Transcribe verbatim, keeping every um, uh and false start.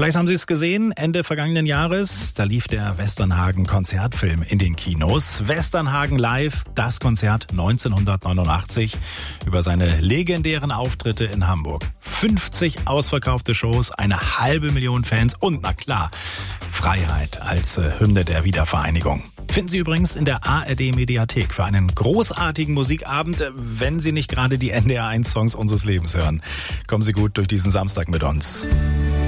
Vielleicht haben Sie es gesehen, Ende vergangenen Jahres, da lief der Westernhagen-Konzertfilm in den Kinos. Westernhagen live, das Konzert neunzehnhundertneunundachtzig über seine legendären Auftritte in Hamburg. fünfzig ausverkaufte Shows, eine halbe Million Fans und, na klar, Freiheit als äh, Hymne der Wiedervereinigung. Finden Sie übrigens in der A R D-Mediathek für einen großartigen Musikabend, wenn Sie nicht gerade die N D R eins Songs unseres Lebens hören. Kommen Sie gut durch diesen Samstag mit uns.